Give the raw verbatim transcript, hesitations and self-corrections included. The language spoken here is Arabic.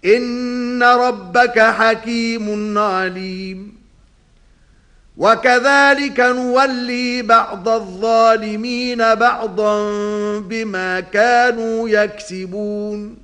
إن ربك حكيم عليم. وكذلك نولي بعض الظالمين بعضا بما كانوا يكسبون.